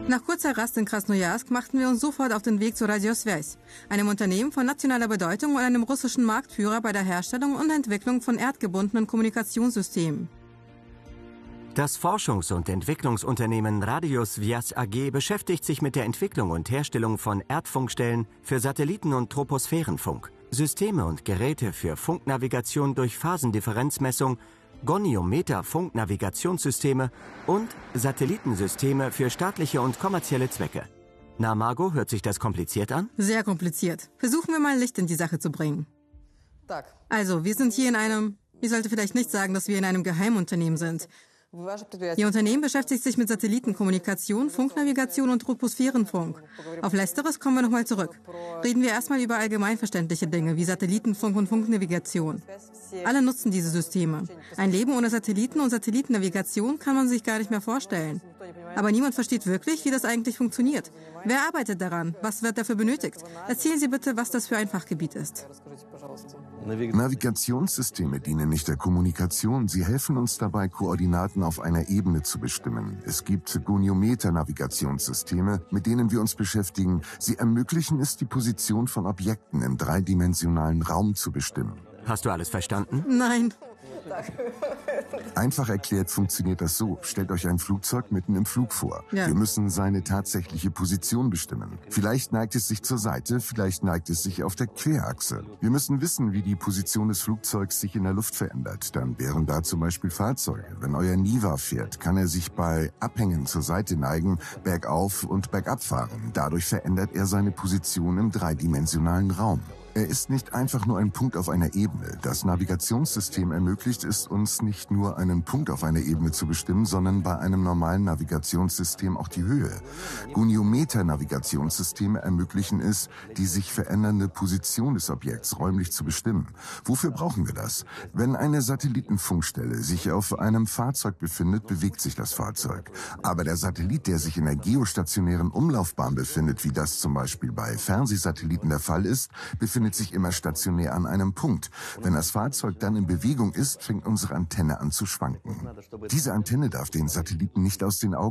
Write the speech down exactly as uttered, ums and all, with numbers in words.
Nach kurzer Rast in Krasnojarsk machten wir uns sofort auf den Weg zu Radiosvязь, einem Unternehmen von nationaler Bedeutung und einem russischen Marktführer bei der Herstellung und Entwicklung von erdgebundenen Kommunikationssystemen. Das Forschungs- und Entwicklungsunternehmen Radiosvязь A G beschäftigt sich mit der Entwicklung und Herstellung von Erdfunkstellen für Satelliten- und Troposphärenfunk, Systeme und Geräte für Funknavigation durch Phasendifferenzmessung, Goniometer-Funknavigationssysteme und Satellitensysteme für staatliche und kommerzielle Zwecke. Na, Margot, hört sich das kompliziert an? Sehr kompliziert. Versuchen wir mal Licht in die Sache zu bringen. Also, wir sind hier in einem... Ich sollte vielleicht nicht sagen, dass wir in einem Geheimunternehmen sind. Ihr Unternehmen beschäftigt sich mit Satellitenkommunikation, Funknavigation und Troposphärenfunk. Auf Letzteres kommen wir nochmal zurück. Reden wir erstmal über allgemeinverständliche Dinge wie Satellitenfunk und Funknavigation. Alle nutzen diese Systeme. Ein Leben ohne Satelliten und Satellitennavigation kann man sich gar nicht mehr vorstellen. Aber niemand versteht wirklich, wie das eigentlich funktioniert. Wer arbeitet daran? Was wird dafür benötigt? Erzählen Sie bitte, was das für ein Fachgebiet ist. Navigationssysteme dienen nicht der Kommunikation. Sie helfen uns dabei, Koordinaten auf einer Ebene zu bestimmen. Es gibt Goniometer-Navigationssysteme, mit denen wir uns beschäftigen. Sie ermöglichen es, die Position von Objekten im dreidimensionalen Raum zu bestimmen. Hast du alles verstanden? Nein. Einfach erklärt funktioniert das so. Stellt euch ein Flugzeug mitten im Flug vor. Ja. Wir müssen seine tatsächliche Position bestimmen. Vielleicht neigt es sich zur Seite, vielleicht neigt es sich auf der Querachse. Wir müssen wissen, wie die Position des Flugzeugs sich in der Luft verändert. Dann wären da zum Beispiel Fahrzeuge. Wenn euer Niva fährt, kann er sich bei Abhängen zur Seite neigen, bergauf und bergab fahren. Dadurch verändert er seine Position im dreidimensionalen Raum. Er ist nicht einfach nur ein Punkt auf einer Ebene. Das Navigationssystem ermöglicht es uns nicht nur einen Punkt auf einer Ebene zu bestimmen, sondern bei einem normalen Navigationssystem auch die Höhe. Goniometer-Navigationssysteme ermöglichen es, die sich verändernde Position des Objekts räumlich zu bestimmen. Wofür brauchen wir das? Wenn eine Satellitenfunkstelle sich auf einem Fahrzeug befindet, bewegt sich das Fahrzeug. Aber der Satellit, der sich in der geostationären Umlaufbahn befindet, wie das zum Beispiel bei Fernsehsatelliten der Fall ist, befindet sich immer stationär an einem Punkt. Wenn das Fahrzeug dann in Bewegung ist, fängt unsere Antenne an zu schwanken. Diese Antenne darf den Satelliten nicht aus den Augen